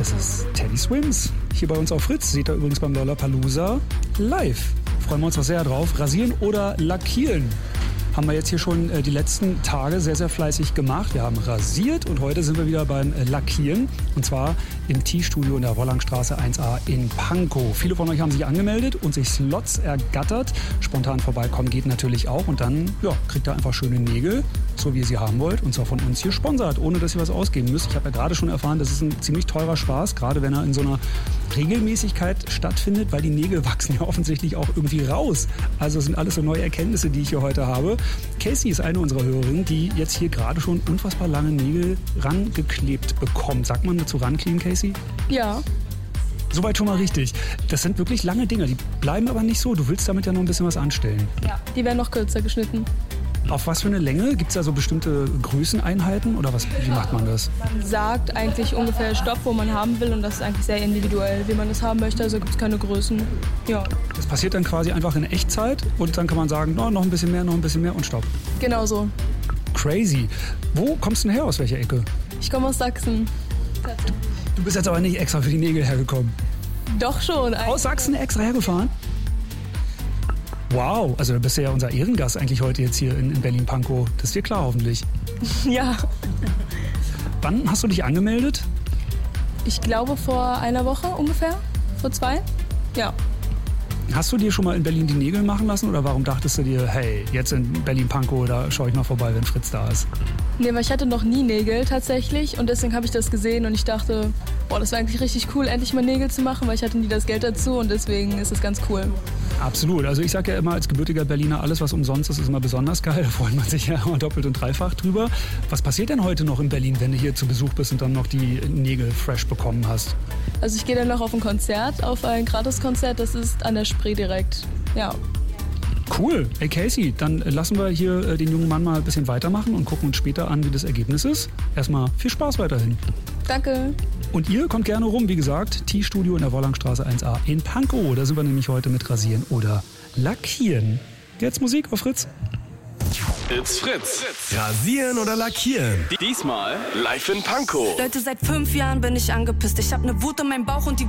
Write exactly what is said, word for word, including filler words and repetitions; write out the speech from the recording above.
Das ist Teddy Swims. Hier bei uns auf Fritz. Seht ihr übrigens beim Lollapalooza live. Freuen wir uns auch sehr drauf. Rasieren oder lackieren? Haben wir jetzt hier schon äh, die letzten Tage sehr, sehr fleißig gemacht. Wir haben rasiert und heute sind wir wieder beim äh, Lackieren. Und zwar im T-Studio in der Wollangstraße eins a in Pankow. Viele von euch haben sich angemeldet und sich Slots ergattert. Spontan vorbeikommen geht natürlich auch. Und dann ja, kriegt ihr einfach schöne Nägel, so wie ihr sie haben wollt. Und zwar von uns hier sponsert, ohne dass ihr was ausgeben müsst. Ich habe ja gerade schon erfahren, das ist ein ziemlich teurer Spaß, gerade wenn er in so einer Regelmäßigkeit stattfindet, weil die Nägel wachsen ja offensichtlich auch irgendwie raus. Also das sind alles so neue Erkenntnisse, die ich hier heute habe. Casey ist eine unserer Hörerinnen, die jetzt hier gerade schon unfassbar lange Nägel rangeklebt bekommt. Sagt man dazu rankleben, Casey? Ja. Soweit schon mal richtig. Das sind wirklich lange Dinger, die bleiben aber nicht so. Du willst damit ja noch ein bisschen was anstellen. Ja, die werden noch kürzer geschnitten. Auf was für eine Länge? Gibt es da so bestimmte Größeneinheiten oder was, wie macht man das? Man sagt eigentlich ungefähr Stoff, wo man haben will und das ist eigentlich sehr individuell, wie man das haben möchte. Also gibt es keine Größen. Ja. Das passiert dann quasi einfach in Echtzeit und dann kann man sagen, no, noch ein bisschen mehr, noch ein bisschen mehr und stopp. Genau so. Crazy. Wo kommst du denn her? Aus welcher Ecke? Ich komme aus Sachsen. Du bist jetzt aber nicht extra für die Nägel hergekommen. Doch schon. Eigentlich. Aus Sachsen extra hergefahren? Wow, also da bist du ja unser Ehrengast eigentlich heute jetzt hier in, in Berlin-Pankow. Das ist dir klar hoffentlich. Ja. Wann hast du dich angemeldet? Ich glaube vor einer Woche ungefähr. Vor zwei? Ja. Hast du dir schon mal in Berlin die Nägel machen lassen oder warum dachtest du dir, hey, jetzt in Berlin-Pankow, da schaue ich mal vorbei, wenn Fritz da ist? Nee, weil ich hatte noch nie Nägel tatsächlich und deswegen habe ich das gesehen und ich dachte, boah, das wäre eigentlich richtig cool, endlich mal Nägel zu machen, weil ich hatte nie das Geld dazu und deswegen ist es ganz cool. Absolut. Also ich sage ja immer als gebürtiger Berliner, alles was umsonst ist, ist immer besonders geil. Da freut man sich ja immer doppelt und dreifach drüber. Was passiert denn heute noch in Berlin, wenn du hier zu Besuch bist und dann noch die Nägel fresh bekommen hast? Also ich gehe dann noch auf ein Konzert, auf ein Gratiskonzert, das ist an der Spree direkt. Ja. Cool. Hey Casey, dann lassen wir hier den jungen Mann mal ein bisschen weitermachen und gucken uns später an, wie das Ergebnis ist. Erstmal viel Spaß weiterhin. Danke. Und ihr kommt gerne rum, wie gesagt, T-Studio in der Wollangstraße eins a in Pankow. Da sind wir nämlich heute mit Rasieren oder Lackieren. Jetzt Musik auf Fritz. It's Fritz. Rasieren oder lackieren? Diesmal live in Pankow. Leute, seit fünf Jahren bin ich angepisst. Ich hab ne Wut in meinem Bauch und die